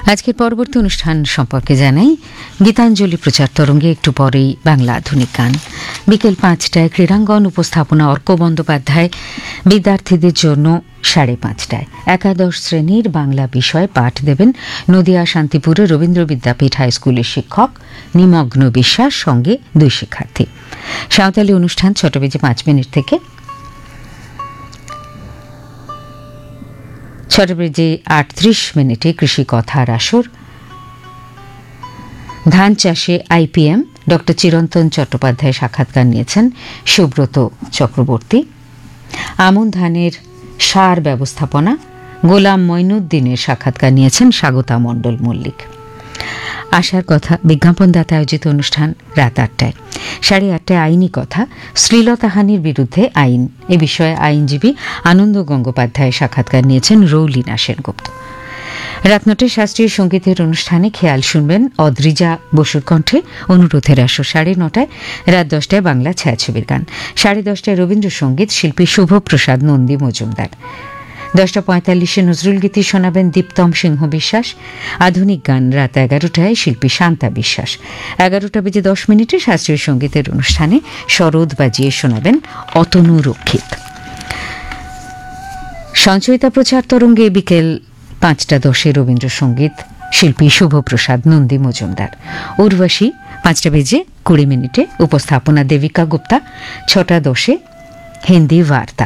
আজকের পরবর্তী অনুষ্ঠান সম্পর্কে জানাই। গীতাঞ্জলি প্রচার তরঙ্গে একটু পরেই বাংলা আধুনিক গান। বিকেল 5টায় ক্রীড়াঙ্গন উপস্থাপনা অর্ক বন্দ্যোপাধ্যায়। বিদ্যার্থীদের জন্য 5:30টায় একাদশ শ্রেণীর বাংলা বিষয় পাঠ দেবেন নদিয়া শান্তিপুরে রবীন্দ্র বিদ্যাপীঠ হাইস্কুলের শিক্ষক নিমগ্ন বিশ্বাস, সঙ্গে 2 শিক্ষার্থী। সাঁওতালি অনুষ্ঠান 6:05 থেকে 6:38 কৃষি কথার আসর। ধান চাষে আইপিএম ডক্টর চিরন্তন চট্টোপাধ্যায় সাক্ষাৎকার নিয়েছেন সুব্রত চক্রবর্তী। আমন ধানের সার ব্যবস্থাপনা গোলাম মঈনুদ্দিনের সাক্ষাৎকার নিয়েছেন স্বাগতা মণ্ডল মল্লিক। আশার কথা বিজ্ঞাপনদাতা আয়োজিত অনুষ্ঠান রাত 8টায়। 8:30টায় আইনি কথা, শ্লীলতাহানির বিরুদ্ধে আইন, এ বিষয়ে আইনজীবী আনন্দ গঙ্গোপাধ্যায় সাক্ষাৎকার নিয়েছেন রৌলিনা সেনগুপ্ত। রাত 9টায় শাস্ত্রীয় সঙ্গীতের অনুষ্ঠানে খেয়াল শুনবেন অদ্রিজা বসুর কণ্ঠে, অনুরোধের আসর 9:30টায়। রাত 10টায় বাংলা ছায়াছবির গান। 10:30টায় রবীন্দ্রসঙ্গীত, শিল্পী শুভপ্রসাদ নন্দী মজুমদার। 10:45 নজরুল গীতি শোনাবেন দীপ্তম সিংহ বিশ্বাস। আধুনিক গান রাত 11টায়, শিল্পী শান্তা বিশ্বাস। 11:10 শাস্ত্রীয় সঙ্গীতের অনুষ্ঠানে সরোদ বাজিয়ে শোনাবেন অতনু রক্ষিত। সঞ্চয়িতা প্রচার তরঙ্গে বিকেল 5:10 রবীন্দ্রসঙ্গীত, শিল্পী শুভপ্রসাদ নন্দী মজুমদার। উর্বশী 5:20 উপস্থাপনা দেবিকা গুপ্তা। 6:10 হিন্দি বার্তা।